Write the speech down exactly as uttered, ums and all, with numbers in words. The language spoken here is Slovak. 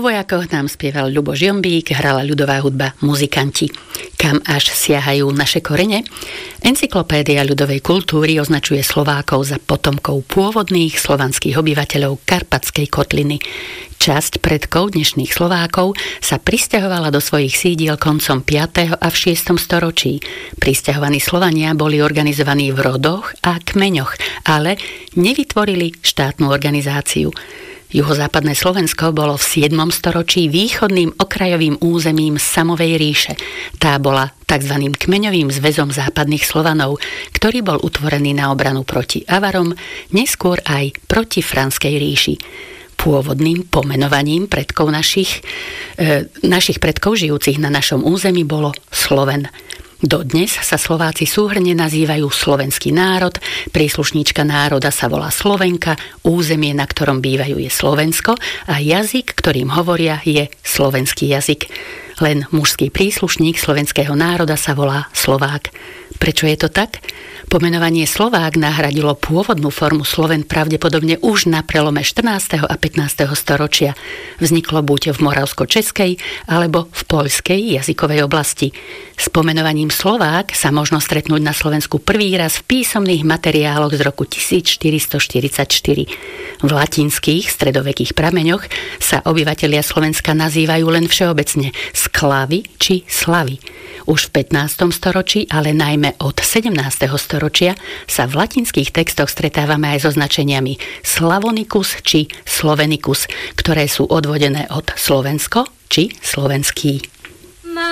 Po vojakoch nám spieval Ľubo Žiombík, hrala ľudová hudba Muzikanti. Kam až siahajú naše korene? Encyklopédia ľudovej kultúry označuje Slovákov za potomkov pôvodných slovanských obyvateľov Karpatskej kotliny. Časť predkov dnešných Slovákov sa prisťahovala do svojich sídiel koncom piateho a v šiestom storočí. Prisťahovaní Slovania boli organizovaní v rodoch a kmeňoch, ale nevytvorili štátnu organizáciu. Juhozápadné Slovensko bolo v siedmom storočí východným okrajovým územím Samovej ríše. Tá bola tzv. Kmeňovým zväzom západných Slovanov, ktorý bol utvorený na obranu proti Avarom, neskôr aj proti Franskej ríši. Pôvodným pomenovaním predkov našich, e, našich predkov žijúcich na našom území bolo Sloven. Dodnes sa Slováci súhrne nazývajú slovenský národ, príslušníčka národa sa volá Slovenka, územie, na ktorom bývajú, je Slovensko a jazyk, ktorým hovoria, je slovenský jazyk. Len mužský príslušník slovenského národa sa volá Slovák. Prečo je to tak? Pomenovanie Slovák nahradilo pôvodnú formu Sloven pravdepodobne už na prelome štrnásteho a pätnásteho storočia. Vzniklo buď v moravsko-českej alebo v poľskej jazykovej oblasti. S pomenovaním Slovák sa možno stretnúť na Slovensku prvý raz v písomných materiáloch z roku tisícštyristoštyridsaťštyri. V latinských stredovekých prameňoch sa obyvatelia Slovenska nazývajú len všeobecne sklavy či slavy. Už v pätnástom storočí, ale najmä od sedemnásteho storočia sa v latinských textoch stretávame aj so značeniami Slavonicus či Slovenicus, ktoré sú odvodené od Slovensko či slovenský.